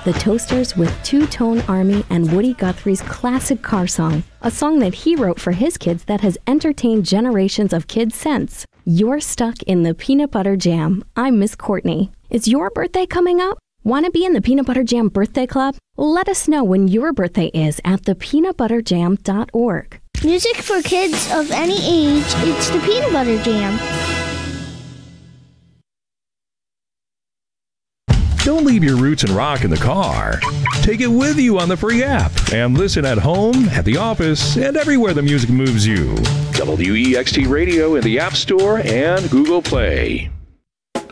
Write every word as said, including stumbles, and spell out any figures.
The Toasters with Two-Tone Army and Woody Guthrie's classic car song, a song that he wrote for his kids that has entertained generations of kids since. You're stuck in the Peanut Butter Jam. I'm Miss Courtney. Is your birthday coming up? Want to be in the Peanut Butter Jam Birthday Club? Let us know when your birthday is at the peanut butter jam dot org. Music for kids of any age. It's the Peanut Butter Jam. Don't leave your roots and rock in the car. Take it with you on the free app and listen at home, at the office, and everywhere the music moves you. W E X T Radio in the App Store and Google Play.